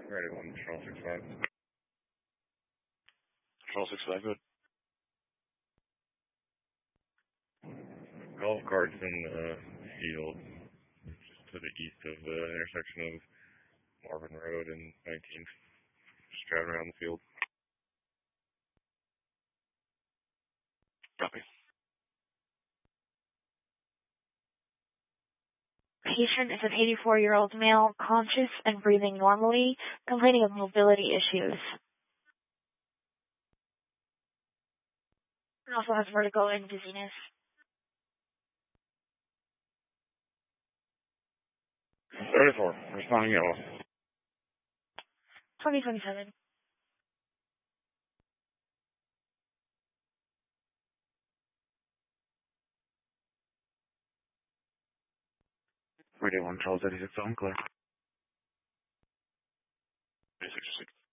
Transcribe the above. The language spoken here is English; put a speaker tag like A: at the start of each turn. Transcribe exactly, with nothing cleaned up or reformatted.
A: Ready one, Control six five.
B: Control six five, good.
A: Golf carts in the field, just to the east of the intersection of Marvin Road and nineteenth. Just driving around the field.
B: Copy.
C: Patient is an eighty-four-year-old male, conscious and breathing normally, complaining of mobility issues. And also has vertigo and dizziness.
A: thirty-four, responding yellow.
C: twenty twenty-seven.
D: Radio one, Charles eighty-six, on clear.
B: eighty-six,